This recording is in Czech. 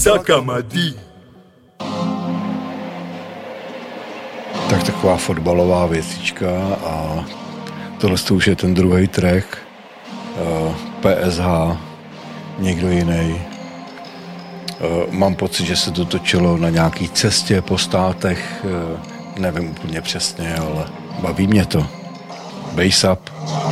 Sakamadi. Tak taková fotbalová věcička a tohle už je ten druhý track. PSH, někdo jiný. Mám pocit, že se to točilo na nějaký cestě po státech, nevím úplně přesně, ale baví mě to. Bass up.